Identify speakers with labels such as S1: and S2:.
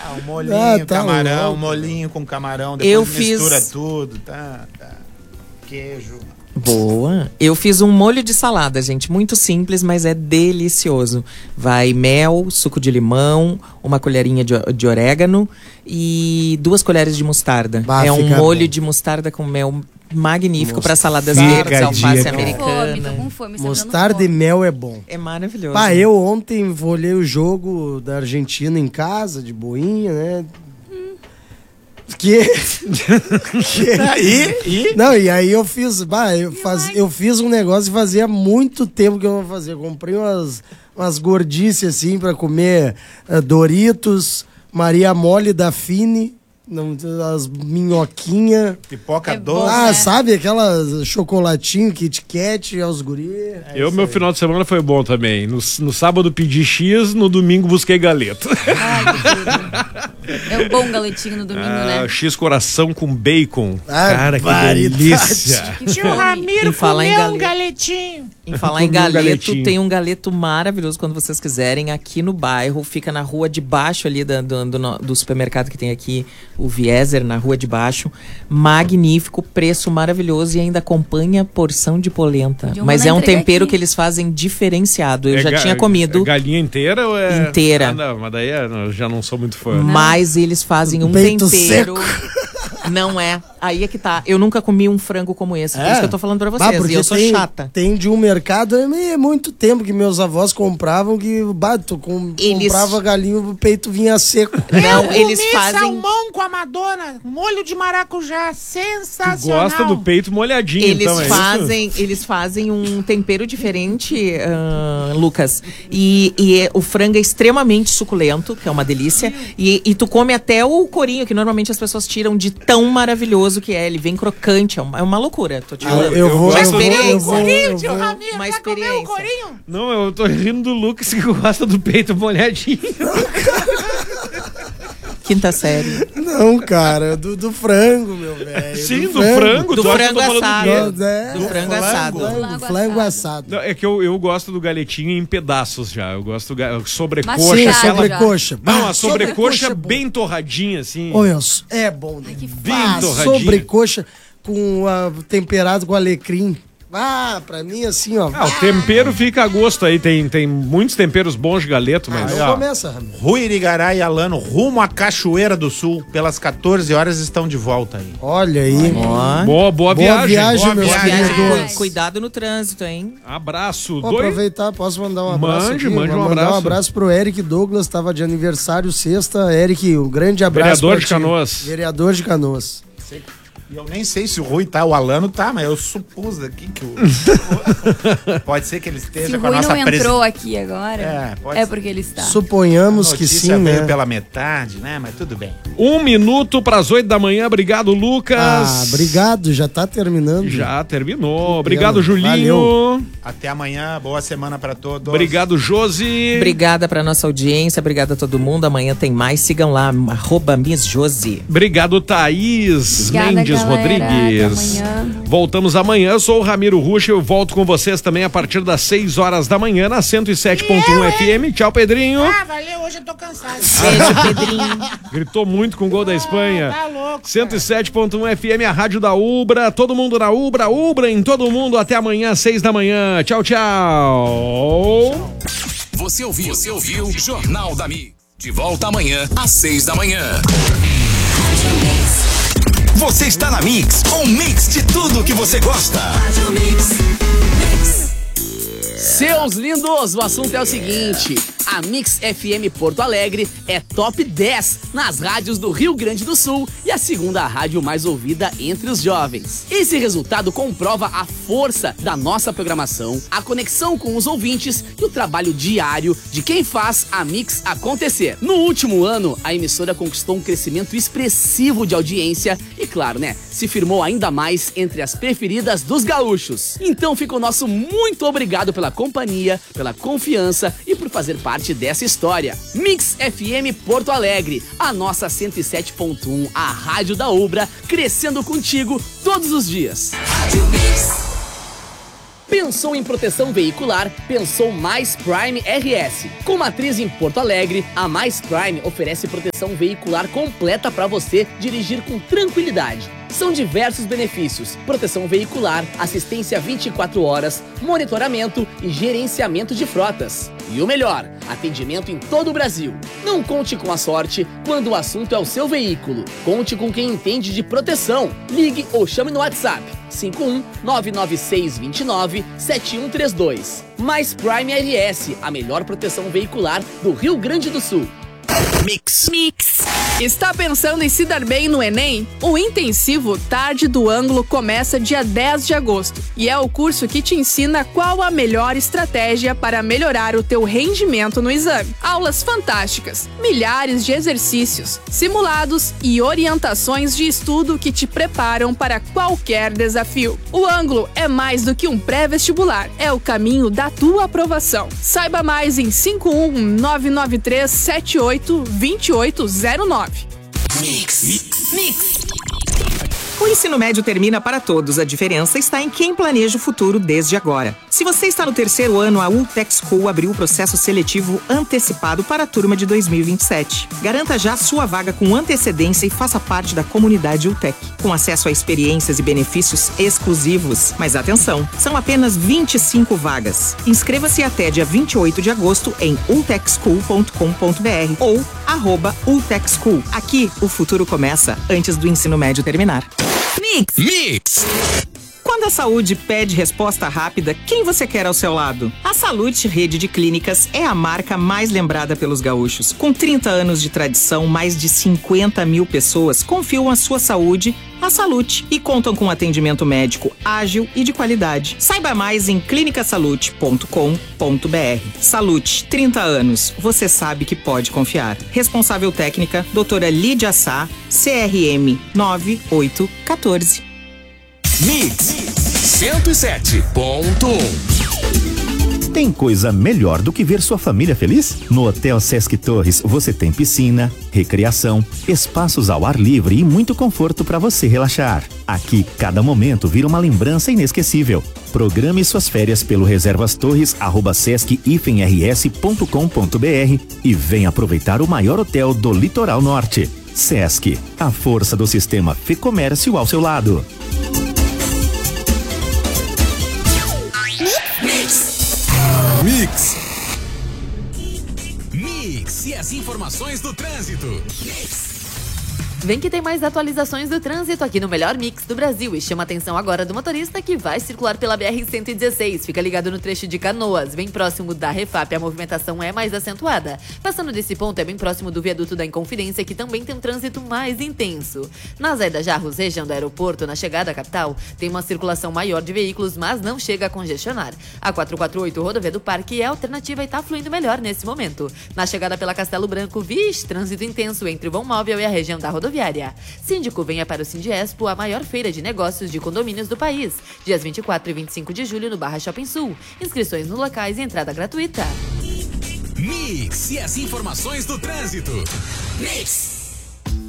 S1: Um molinho,
S2: tá
S1: camarão,
S2: louco.
S1: um molinho com camarão, depois mistura tudo, tá. Queijo.
S3: Boa. Eu fiz um molho de salada, gente. Muito simples, mas é delicioso. Vai mel, suco de limão, uma colherinha de orégano e 2 colheres de mostarda.
S2: Bah,
S3: é um
S2: fica
S3: molho
S2: bom.
S3: de mostarda com mel magnífico para saladas
S2: Mostarda.
S3: verdes, alface
S2: Fica
S3: americana.
S4: Tô com fome, tá
S2: Mostarda
S4: dando
S2: e
S4: fome.
S2: mel é bom.
S3: É maravilhoso.
S2: Pá, eu ontem olhei o jogo da Argentina em casa, de boinha, né? Não, e aí eu fiz, eu fiz um negócio que fazia muito tempo que eu não fazia. Comprei umas gordices assim pra comer Doritos, Maria Mole da Fini, as minhoquinhas.
S1: Pipoca
S4: É
S1: doce.
S4: bom, né?
S2: Sabe aquelas chocolatinho, Kit Kat, aos guri.
S5: Meu final de semana foi bom também. No sábado pedi X, no domingo busquei galeta.
S4: Ai, que delícia. É um bom galetinho no domingo, né?
S5: X coração com bacon.
S2: Ah,
S5: Cara, que
S2: variedade.
S5: delícia.
S4: Tio Ramiro
S3: Em falar em
S4: comeu um
S3: galeto.
S4: galetinho.
S3: Em falar em
S5: Comi um
S3: galeto,
S5: galetinho.
S3: tem um galeto maravilhoso quando vocês quiserem, aqui no bairro, fica na rua de baixo ali do supermercado que tem aqui, o Vieser, na rua de baixo. Magnífico, preço maravilhoso e ainda acompanha porção de polenta.
S4: Podiam
S3: Mas
S4: mandar
S3: é um
S4: entregar
S3: tempero
S4: aqui.
S3: que eles fazem diferenciado. Eu
S5: É
S3: já tinha comido,
S5: É galinha inteira ou é...
S3: Inteira.
S5: Ah, não, mas daí eu já não sou muito fã.
S3: mas eles fazem um
S2: Peito
S3: tempero...
S2: seco.
S3: Não é. Aí é que tá. Eu nunca comi um frango como esse. Por isso que eu tô falando pra vocês.
S2: Porque
S3: E eu sou chata.
S2: Tem de um mercado, é muito tempo que meus avós compravam que comprava galinha, o peito vinha seco.
S3: Não, eles fazem...
S4: salmão com a Madonna, molho de maracujá,
S5: Tu
S4: sensacional.
S5: gosta do peito molhadinho,
S3: Eles
S5: então, é isso?
S3: eles fazem um tempero diferente, Lucas. E o frango é extremamente suculento, que é uma delícia. E tu come até o corinho, que normalmente as pessoas tiram de tão maravilhoso que é. Ele vem crocante, é uma loucura. Tô te falando.
S2: Eu vou.
S5: gosto
S4: Tio Ramiro,
S3: Uma
S4: quer comer um
S3: experiência.
S4: corinho?
S5: Não, eu tô rindo do Lucas que gosta do peito molhadinho.
S3: Quinta série.
S2: Não, cara, do frango, meu velho.
S5: Sim, do frango.
S3: Do
S5: tu acha que eu
S3: frango
S5: tô falando
S3: assado.
S5: do quê?
S3: Do frango assado.
S2: Frango assado.
S5: Não, é que eu gosto do galetinho em pedaços já. Eu gosto do sobrecoxa.
S4: Mastigado
S2: Sim,
S4: já.
S2: sobrecoxa.
S5: Não, a
S2: Ah,
S5: sobrecoxa
S2: é bom.
S5: bem torradinha, assim.
S2: Olha, é bom, né?
S5: Bem
S2: Ah,
S5: torradinha.
S2: sobrecoxa com temperado com alecrim. Ah, pra mim assim, ó.
S5: Ah, o tempero fica a gosto aí. Tem muitos temperos bons de galeto, mas...
S2: Não começa, Ramiro.
S1: Rui Irigaray e Alano, rumo à Cachoeira do Sul. Pelas 14 horas estão de volta aí.
S2: Olha aí.
S5: Boa
S2: Boa
S5: viagem.
S2: viagem,
S1: Boa
S2: meus
S1: viagem.
S2: queridos.
S3: Cuidado no trânsito, hein?
S5: Abraço.
S2: Vou aproveitar, posso mandar um abraço
S5: Mande
S2: aqui?
S5: um
S2: Vou mandar
S5: abraço.
S2: um abraço pro Eric Douglas, tava de aniversário sexta. Eric, um grande abraço.
S5: Vereador
S2: pra
S5: de
S2: ti.
S5: Canoas.
S2: Vereador de Canoas.
S1: E eu nem sei se o Rui tá, o Alano tá, mas eu supus aqui que o... Pode ser que ele
S4: Se
S1: esteja
S4: o
S1: com a
S4: Rui
S1: nossa
S4: não entrou aqui agora,
S1: pode
S4: é
S1: ser.
S4: porque ele está.
S2: Suponhamos que
S1: Notícia
S2: sim,
S1: veio
S2: né?
S1: pela metade, né? Mas tudo bem.
S5: 1 minuto pras 8 da manhã. Obrigado, Lucas.
S2: Ah, obrigado, já tá terminando.
S5: Já terminou. Obrigado, Julinho.
S2: Valeu.
S1: Até amanhã, boa semana pra todos.
S5: Obrigado, Josi.
S3: Obrigada pra nossa audiência, obrigada a todo mundo. Amanhã tem mais. Sigam lá, @MissJosi.
S5: Obrigado, Thaís
S4: Obrigada,
S5: Mendes
S4: galera.
S5: Rodrigues.
S4: Até amanhã.
S5: Voltamos amanhã. Eu sou o Ramiro Ruxa. Eu volto com vocês também a partir das 6 horas da manhã na 107.1 FM. Tchau, Pedrinho.
S4: Ah, valeu, hoje eu tô cansado.
S3: Beijo, Pedrinho.
S5: Gritou muito com o gol da Espanha.
S4: Tá louco.
S5: 107.1 FM, a rádio da Ubra. Todo mundo na Ubra. Ubra em todo mundo. Até amanhã, 6 da manhã. Tchau, tchau.
S6: Você ouviu Jornal da Mi. De volta amanhã às 6 da manhã. Você está na Mix, um mix de tudo que você gosta.
S7: Seus lindos, o assunto é o seguinte: a Mix FM Porto Alegre é top 10 nas rádios do Rio Grande do Sul e a segunda rádio mais ouvida entre os jovens. Esse resultado comprova a força da nossa programação, a conexão com os ouvintes e o trabalho diário de quem faz a Mix acontecer. No último ano, a emissora conquistou um crescimento expressivo de audiência e, claro, se firmou ainda mais entre as preferidas dos gaúchos. Então fica o nosso muito obrigado pela companhia, pela confiança e por fazer parte dessa história. Mix FM Porto Alegre, a nossa 107.1, a rádio da Ubra, crescendo contigo todos os dias. Pensou em proteção veicular? Pensou Mais Prime RS. Com matriz em Porto Alegre, a Mais Prime oferece proteção veicular completa para você dirigir com tranquilidade. São diversos benefícios: proteção veicular, assistência 24 horas, monitoramento e gerenciamento de frotas. E o melhor, atendimento em todo o Brasil. Não conte com a sorte quando o assunto é o seu veículo. Conte com quem entende de proteção. Ligue ou chame no WhatsApp 51-99629-7132. Mais Prime RS, a melhor proteção veicular do Rio Grande do Sul.
S6: Mix.
S8: Está pensando em se dar bem no Enem? O intensivo Tarde do Ângulo começa dia 10 de agosto e é o curso que te ensina qual a melhor estratégia para melhorar o teu rendimento no exame. Aulas fantásticas, milhares de exercícios, simulados e orientações de estudo que te preparam para qualquer desafio. O Ângulo é mais do que um pré-vestibular, é o caminho da tua aprovação. Saiba mais em 51993782809.
S6: Mix.
S3: O ensino médio termina para todos. A diferença está em quem planeja o futuro desde agora. Se você está no terceiro ano, a Ultec School abriu o processo seletivo antecipado para a turma de 2027. Garanta já sua vaga com antecedência e faça parte da comunidade Ultec, com acesso a experiências e benefícios exclusivos. Mas atenção, são apenas 25 vagas. Inscreva-se até dia 28 de agosto em ultecschool.com.br ou @ultecschool. Aqui, o futuro começa antes do ensino médio terminar.
S6: Mix.
S3: Quando a saúde pede resposta rápida, quem você quer ao seu lado? A Salute Rede de Clínicas é a marca mais lembrada pelos gaúchos. Com 30 anos de tradição, mais de 50 mil pessoas confiam a sua saúde à Salute e contam com atendimento médico ágil e de qualidade. Saiba mais em clinicasalute.com.br. Salute, 30 anos, você sabe que pode confiar. Responsável técnica, doutora Lídia Sá, CRM 9814.
S6: Mix 107.1.
S9: Tem coisa melhor do que ver sua família feliz? No Hotel Sesc Torres você tem piscina, recreação, espaços ao ar livre e muito conforto para você relaxar. Aqui, cada momento vira uma lembrança inesquecível. Programe suas férias pelo reservastorres@sesc-rs.com.br e venha aproveitar o maior hotel do Litoral Norte. Sesc, a força do sistema Fê-Comércio ao seu lado.
S6: Mix e as informações do trânsito.
S4: Vem que tem mais atualizações do trânsito aqui no melhor mix do Brasil e chama a atenção agora do motorista que vai circular pela BR-116. Fica ligado no trecho de Canoas, bem próximo da Refap, a movimentação é mais acentuada. Passando desse ponto é bem próximo do viaduto da Inconfidência, que também tem um trânsito mais intenso. Na Zaida Jarros, região do aeroporto, na chegada à capital, tem uma circulação maior de veículos, mas não chega a congestionar. A 448, rodovia do Parque, é alternativa e tá fluindo melhor nesse momento. Na chegada pela Castelo Branco, trânsito intenso entre o Vão Móvel e a região da rodoviária. Síndico, venha para o Sindiespo, a maior feira de negócios de condomínios do país. Dias 24 e 25 de julho no Barra Shopping Sul. Inscrições nos locais e entrada gratuita.
S6: Mix e as informações do trânsito. Mix.